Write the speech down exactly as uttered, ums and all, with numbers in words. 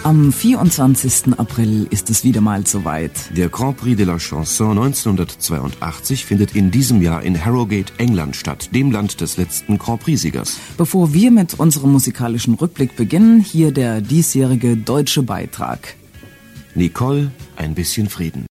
Am vierundzwanzigsten April ist es wieder mal soweit. Der Grand Prix de la Chanson neunzehnhundertzweiundachtzig findet in diesem Jahr in Harrogate, England statt, dem Land des letzten Grand Prix-Siegers. Bevor wir mit unserem musikalischen Rückblick beginnen, hier der diesjährige deutsche Beitrag. Nicole, ein bisschen Frieden.